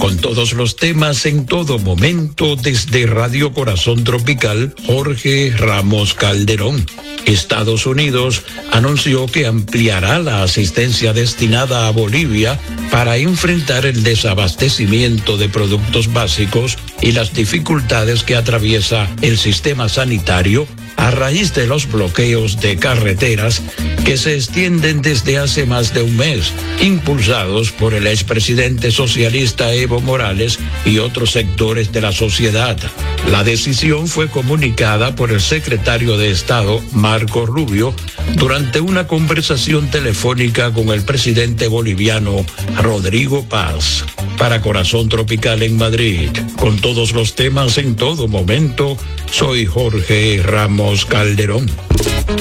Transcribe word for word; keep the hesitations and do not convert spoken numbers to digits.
Con todos los temas en todo momento desde Radio Corazón Tropical, Jorge Ramos Calderón. Estados Unidos anunció que ampliará la asistencia destinada a Bolivia para enfrentar el desabastecimiento de productos básicos y las dificultades que atraviesa el sistema sanitario a raíz de los bloqueos de carreteras que se extienden desde hace más de un mes, impulsados por el expresidente socialista Evo Morales y otros sectores de la sociedad. La decisión fue comunicada por el secretario de Estado, Marco Rubio, durante una conversación telefónica con el presidente boliviano, Rodrigo Paz. Para Corazón Tropical en Madrid, con todos los temas en todo momento, soy Jorge Ramos Calderón.